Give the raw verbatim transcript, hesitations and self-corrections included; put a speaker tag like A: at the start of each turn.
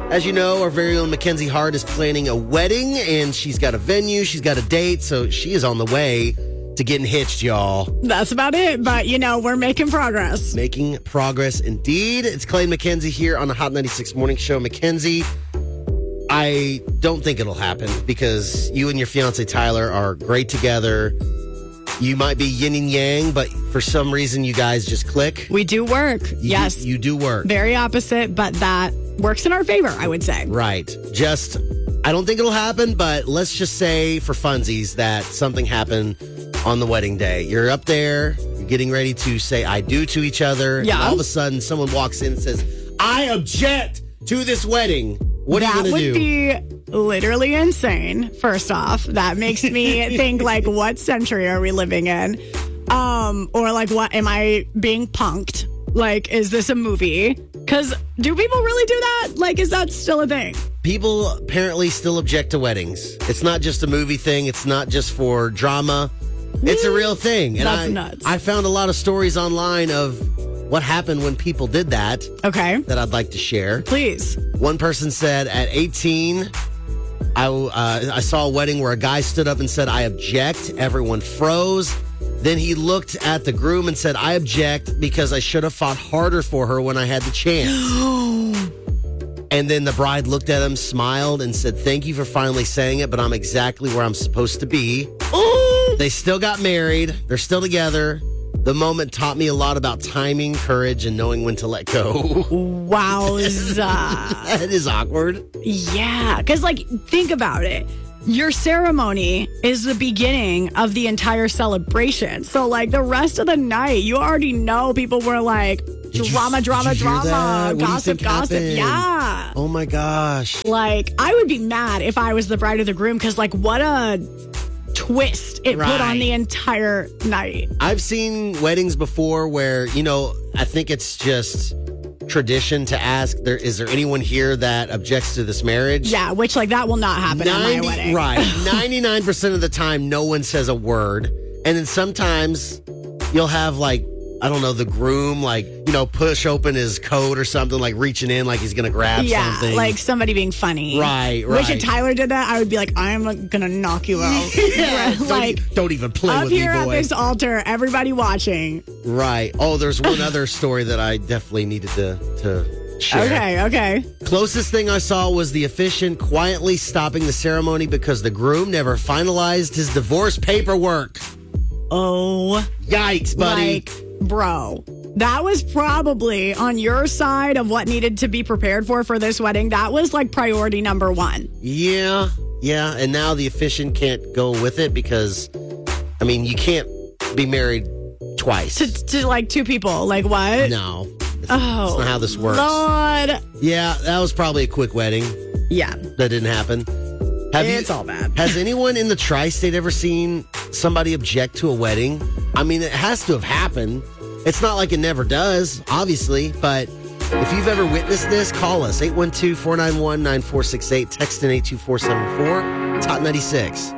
A: As you know, our very own Mackenzie Hart is planning a wedding, and she's got a venue, she's got a date, so she is on the way to getting hitched, y'all.
B: That's about it, but, you know, we're making progress.
A: Making progress indeed. It's Clay and Mackenzie here on the Hot ninety-six Morning Show. Mackenzie, I don't think it'll happen because you and your fiance Tyler are great together. You might be yin and yang, but for some reason you guys just click.
B: We do work.
A: You
B: yes.
A: Do, you do work.
B: Very opposite, but that works in our favor, I would say.
A: Right. Just, I don't think it'll happen, but let's just say for funsies that something happened on the wedding day. You're up there, you're getting ready to say I do to each other.
B: Yeah.
A: And all of a sudden someone walks in and says, I object to this wedding. What
B: that
A: are you going to do?
B: That would be literally insane, first off. That makes me think, like, what century are we living in? Um, or, like, what, am I being punked? Like, is this a movie? Because do people really do that? Like, is that still a thing?
A: People apparently still object to weddings. It's not just a movie thing. It's not just for drama. It's a real thing. And
B: That's
A: I,
B: nuts.
A: I found a lot of stories online of what happened when people did that.
B: Okay.
A: That I'd like to share.
B: Please.
A: One person said at eighteen, I, uh, I saw a wedding where a guy stood up and said, I object. Everyone froze. Then he looked at the groom and said, I object because I should have fought harder for her when I had the chance. And then the bride looked at him, smiled, and said, thank you for finally saying it, but I'm exactly where I'm supposed to be.
B: Ooh.
A: They still got married. They're still together. The moment taught me a lot about timing, courage, and knowing when to let go.
B: Wowza.
A: That is awkward.
B: Yeah, because, like, think about it. Your ceremony is the beginning of the entire celebration. So, like, the rest of the night, you already know people were like,
A: Did
B: drama,
A: you,
B: drama,
A: did you hear
B: drama,
A: that? What do you
B: gossip,
A: think
B: gossip.
A: happened?
B: Yeah.
A: Oh, my gosh.
B: Like, I would be mad if I was the bride or the groom because, like, what a twist it
A: Right.
B: put on the entire night.
A: I've seen weddings before where, you know, I think it's just tradition to ask, there is there anyone here that objects to this marriage?
B: Yeah, which, like, that will not happen at my wedding.
A: Right. ninety-nine percent of the time, no one says a word. And then sometimes you'll have, like, I don't know, the groom, like, you know, push open his coat or something, like reaching in like he's going to grab
B: yeah,
A: something.
B: like somebody being funny.
A: Right, right.
B: Which if Tyler did that, I would be like, I'm going to knock you out.
A: Yeah,
B: like,
A: don't, don't even play
B: up
A: with me,
B: here at
A: boy.
B: this altar, everybody watching.
A: Right. Oh, there's one other story that I definitely needed to, to share.
B: Okay, okay.
A: Closest thing I saw was the officiant quietly stopping the ceremony because the groom never finalized his divorce paperwork.
B: Oh.
A: Yikes, buddy.
B: Like, bro, that was probably on your side of what needed to be prepared for for this wedding. That was like priority number one.
A: Yeah, yeah. And now the officiant can't go with it because, I mean, you can't be married twice.
B: To, to like two people. Like what?
A: No. That's,
B: Oh.
A: that's not how this works.
B: Lord.
A: Yeah, that was probably a quick wedding.
B: Yeah.
A: That didn't happen. Have
B: It's
A: you,
B: all bad.
A: Has anyone in the tri-state ever seen somebody object to a wedding? I mean, it has to have happened. It's not like it never does, obviously, but if you've ever witnessed this, call us, eight one two, four nine one, nine four six eight, text in eight two four seven four. It's Hot ninety-six.